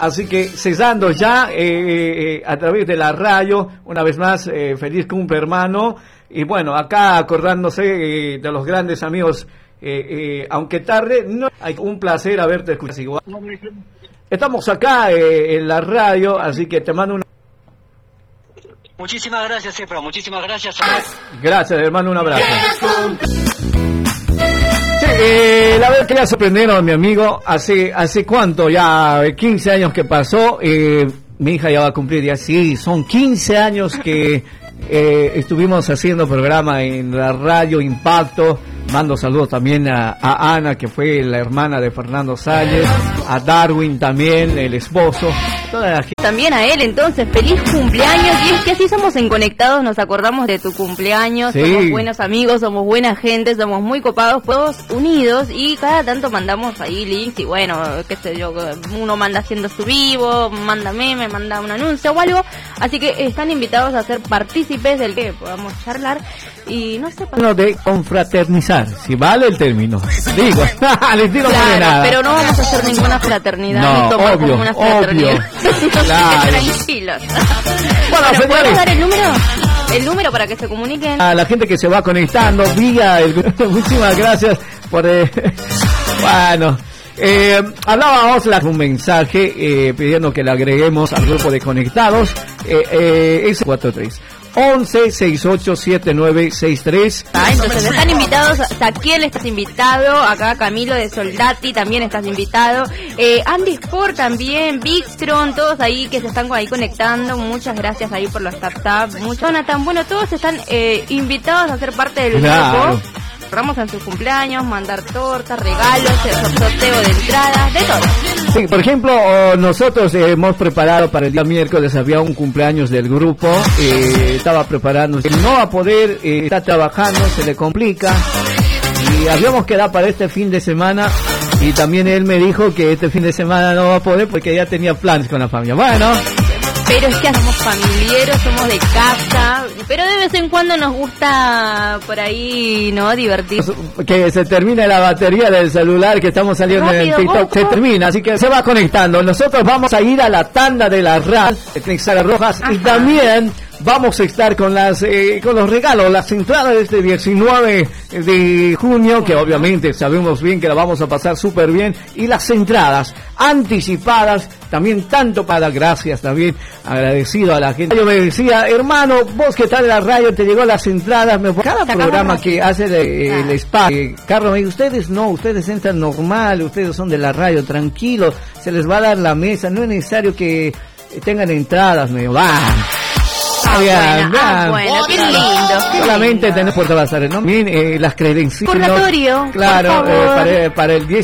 Así que cesando ya a través de la radio, una vez más, feliz cumple, hermano. Y bueno, acá acordándose de los grandes amigos, aunque tarde, no hay un placer haberte escuchado. Estamos acá en la radio, así que te mando un... Muchísimas gracias, Efra, muchísimas gracias. Gracias, hermano, un abrazo. Sí, la verdad que le sorprendieron, mi amigo, hace cuánto, ya 15 años que pasó, mi hija ya va a cumplir, ya sí, son 15 años que estuvimos haciendo programa en la radio Impacto. Mando saludos también a Ana, que fue la hermana de Fernando Salles, a Darwin también, el esposo, toda la gente. También a él, entonces, feliz cumpleaños. Y es que así somos en Conectados, nos acordamos de tu cumpleaños, sí. Somos buenos amigos, somos buena gente, somos muy copados, todos unidos, y cada tanto mandamos ahí links, y bueno, qué sé yo, uno manda haciendo su vivo, manda meme, manda un anuncio o algo, así que están invitados a ser partícipes del que podamos charlar, y no sé... de confraternizar, si vale el término. Digo, les digo claro, nada. Pero no vamos a hacer ninguna fraternidad, no, ni tomar obvio, como una fraternidad. Claro. Tranquilos. Bueno, ¿podemos dar el número? El número para que se comuniquen. A la gente que se va conectando vía el grupo, muchísimas gracias por... bueno... hablábamos un mensaje pidiendo que le agreguemos al grupo de conectados, es 43 11 68 79 63. Entonces están invitados, Saquiel estás invitado, acá Camilo de Soldati también estás invitado, Andy Sport también, Bigstron, todos ahí que se están ahí conectando, muchas gracias ahí por los tap, Jonathan, bueno, todos están invitados a ser parte del grupo. Cerramos en sus cumpleaños, mandar tortas, regalos, el sorteo de entradas, de todo. Sí, por ejemplo, nosotros hemos preparado para el día miércoles, había un cumpleaños del grupo, estaba preparándose, no va a poder, está trabajando, se le complica, y habíamos quedado para este fin de semana, y también él me dijo que este fin de semana no va a poder porque ya tenía planes con la familia. Bueno... Pero es que somos familiares, somos de casa, pero de vez en cuando nos gusta por ahí, ¿no? Divertir. Que se termine la batería del celular, que estamos saliendo en el TikTok, se termina, así que se va conectando. Nosotros vamos a ir a la tanda de la RAD, de Rojas, y también vamos a estar con con los regalos, las entradas de este 19 de junio, que obviamente sabemos bien que la vamos a pasar súper bien, y las entradas anticipadas, también tanto para gracias, también agradecido a la gente. Yo me decía, hermano, vos que estás en la radio, te llegó las entradas, cada programa que hace el spa, Carlos me dice, ustedes entran normal, ustedes son de la radio, tranquilos, se les va a dar la mesa, no es necesario que tengan entradas, me va. Bueno, qué lindo. Solamente tenés Puerto Bazares, ¿no? Bien, las credenciales. Purgatorio. Claro, para el